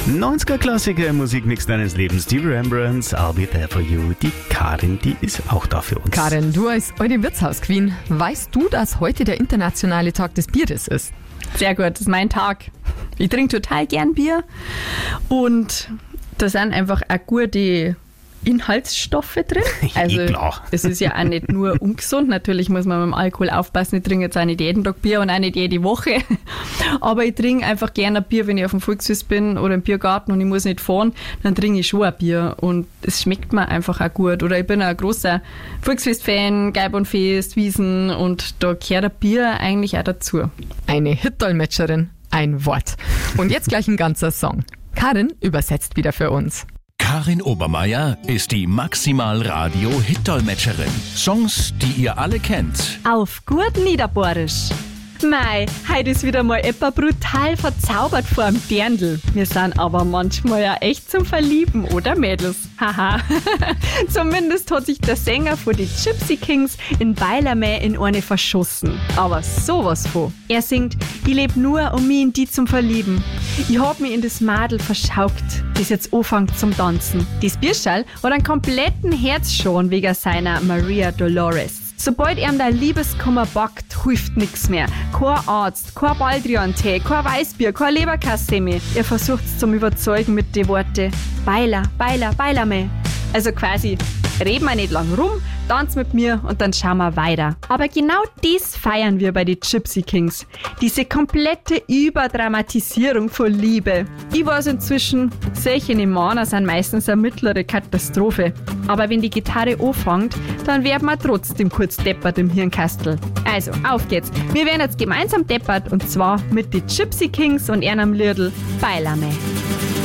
90er-Klassiker im Musikmix deines Lebens. Die Rembrandts, I'll Be There For You. Die Karin, die ist auch da für uns. Karin, du als alte Wirtshaus-Queen, weißt du, dass heute der internationale Tag des Bieres ist? Sehr gut, das ist mein Tag. Ich trinke total gern Bier und da sind einfach auch gute Inhaltsstoffe drin. Also klar. es ist ja auch nicht nur ungesund. Natürlich muss man mit dem Alkohol aufpassen. Ich trinke jetzt auch nicht jeden Tag Bier und auch nicht jede Woche. Aber ich trinke einfach gerne ein Bier, wenn ich auf dem Volksfest bin oder im Biergarten und ich muss nicht fahren, dann trinke ich schon ein Bier und es schmeckt mir einfach auch gut. Oder ich bin ein großer Volksfest-Fan, Gaibernfest, Wiesen und da gehört ein Bier eigentlich auch dazu. Eine Hit-Dolmetscherin, ein Wort. Und jetzt gleich ein ganzer Song. Karin übersetzt wieder für uns. Karin Obermeier ist die Maximal-Radio-Hit-Dolmetscherin. Songs, die ihr alle kennt. Auf gut Niederbohrisch. Mei, heute ist wieder mal etwa brutal verzaubert vor dem Dirndl. Wir sind aber manchmal ja echt zum Verlieben, oder Mädels? Haha. Zumindest hat sich der Sänger von die Gypsy Kings in Beilermäh in eine verschossen. Aber sowas von. Er singt, ich leb nur, um mich in die zum Verlieben. Ich hab mich in das Madel verschaukt, das jetzt anfängt zum Tanzen. Das Bierschall hat einen kompletten Herzschaden wegen seiner Maria Dolores. Sobald ihm der Liebeskummer backt, hilft nix mehr. Kein Arzt, kein Baldrian-Tee, kein Weißbier, kein Leberkassemi. Er versucht's zum Überzeugen mit den Worten Beiler, Beiler, Beilermäh. Also quasi, reden wir nicht lang rum, tanz mit mir und dann schauen wir weiter. Aber genau dies feiern wir bei den Gypsy Kings. Diese komplette Überdramatisierung von Liebe. Ich weiß inzwischen, solche Männer sind meistens eine mittlere Katastrophe. Aber wenn die Gitarre anfängt, dann werden wir trotzdem kurz deppert im Hirnkastel. Also, auf geht's. Wir werden jetzt gemeinsam deppert und zwar mit den Gypsy Kings und ihrem Liedl Beilermäh.